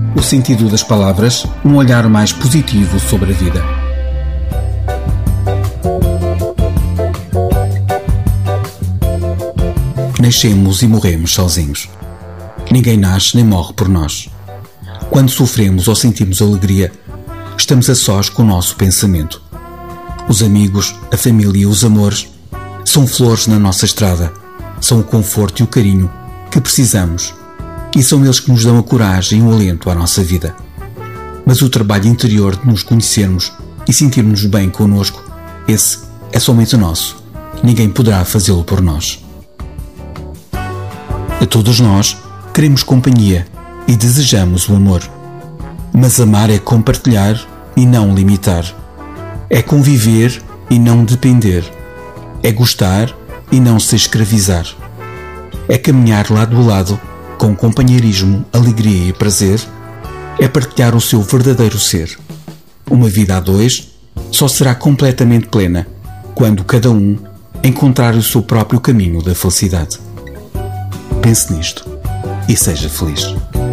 O sentido das palavras, um olhar mais positivo sobre a vida. Nascemos e morremos sozinhos. Ninguém nasce nem morre por nós. Quando sofremos ou sentimos alegria, estamos a sós com o nosso pensamento. Os amigos, a família e os amores são flores na nossa estrada, são o conforto e o carinho que precisamos e são eles que nos dão a coragem e o alento à nossa vida. Mas o trabalho interior de nos conhecermos e sentirmos bem connosco, esse é somente nosso. Ninguém poderá fazê-lo por nós. A todos nós queremos companhia e desejamos o amor. Mas amar é compartilhar e não limitar. É conviver e não depender. É gostar e não se escravizar. É caminhar lado a lado com companheirismo, alegria e prazer. É partilhar o seu verdadeiro ser. Uma vida a dois só será completamente plena quando cada um encontrar o seu próprio caminho da felicidade. Pense nisto e seja feliz.